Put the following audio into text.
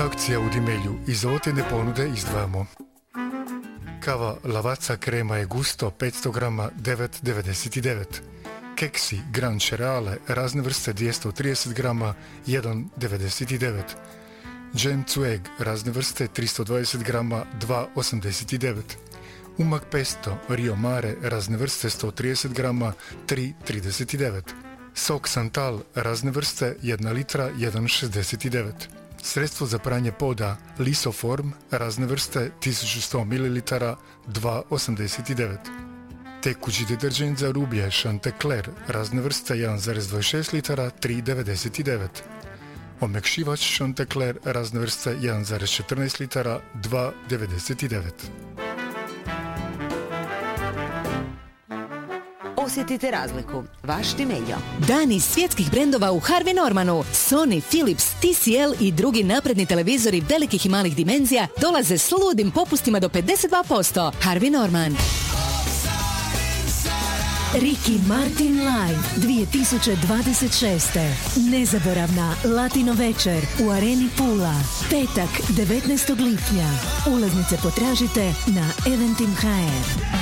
Akcija u Dimelju. Iz ovotjedne ponude izdvajamo kava Lavazza krema je gusto 500 grama 9,99. Keksi Gran Cereale razne vrste 230 grama 1,99. Džem Zueg razne vrste 320 grama 2,89. Umak pesto Rio Mare razne vrste 130 grama 3,39. Sok Santal razne vrste 1 litra 1,69. Sredstvo za pranje poda Lisoform razne vrste 1100 ml 2,89. Tekući deterđent za rublje Chanticleer razne vrste 1,26 litara 3,99. Omekšivač Chanticleer razne vrste 1,14 litara 2,99. Osjetite razliku. Vaš Dimeljo. Dani svjetskih brendova u Harvey Normanu. Sony, Philips, TCL i drugi napredni televizori velikih i malih dimenzija dolaze s ludim popustima do 52%. Harvey Norman. Ricky Martin Live 2026. Nezaboravna Latino večer u Areni Pula. Petak 19. lipnja. Ulaznice potražite na Eventim.hr.